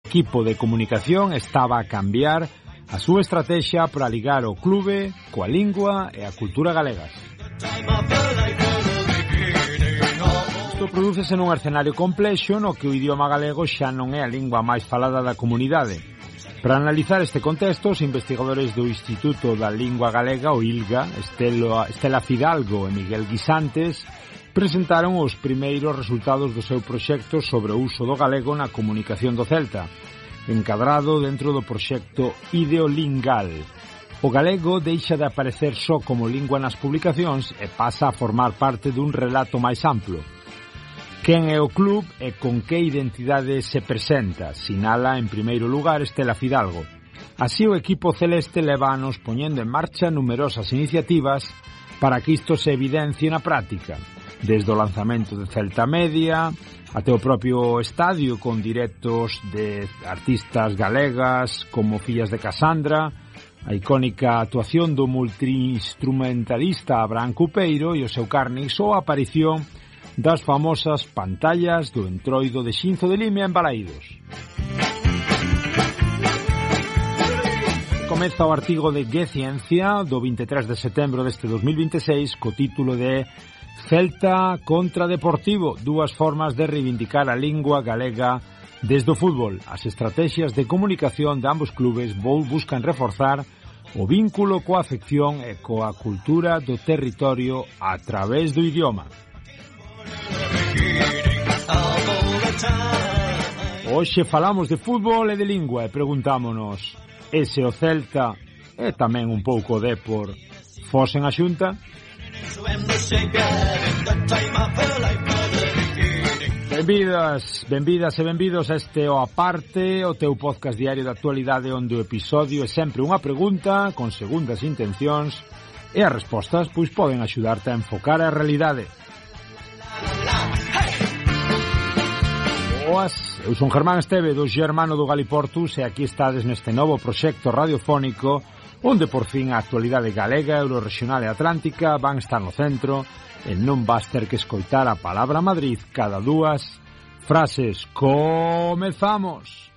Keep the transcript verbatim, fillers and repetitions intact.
equipo de comunicación estaba a cambiar a súa estrategia para ligar o clube coa lingua e a cultura galegas. Isto prodúcese nun escenario complexo no que o idioma galego xa non é a lingua máis falada da comunidade. Para analizar este contexto, os investigadores do Instituto da Lingua Galega, o ILGA, Estela Fidalgo e Miguel Guisantes, presentaron os primeiros resultados do seu proxecto sobre o uso do galego na comunicación do Celta, encadrado dentro do proxecto Ideolingal. O galego deixa de aparecer só como lingua nas publicacións e pasa a formar parte dun relato máis amplo. Quen é o club e con que identidade se presenta, sinala en primeiro lugar Estela Fidalgo. Así o equipo celeste leva anos poñendo en marcha numerosas iniciativas para que isto se evidencie na práctica, desde o lanzamento de Celta Media até o propio estadio con directos de artistas galegas como Fillas de Casandra, a icónica actuación do multiinstrumentalista Abraham Cupeiro e o seu Carnix ou a aparición das famosas pantallas do entroido de Xinzo de Limia en Balaídos. Comeza o artigo de G Ciencia do vinte e tres de setembro deste dos mil vinte e seis co título de Celta contra Deportivo, dúas formas de reivindicar a lingua galega desde o fútbol. As estrategias de comunicación de ambos clubes buscan reforzar o vínculo coa afección e coa cultura do territorio a través do idioma. Hoxe falamos de fútbol e de lingua e preguntámonos: ese o Celta e tamén un pouco de por fosen a xunta? Benvidas, benvidas e benvidos a este O Aparte, o teu podcast diario de actualidade onde o episodio é sempre unha pregunta con segundas intencións e as respostas pois poden axudarte a enfocar a realidade. Boas, eu son Germán Esteve do Germano do Galiportus e aquí estades neste novo proxecto radiofónico onde por fin a actualidade galega, eurorregional e atlántica van estar no centro e non vas ter que escoitar a palabra Madrid cada dúas frases. Comezamos!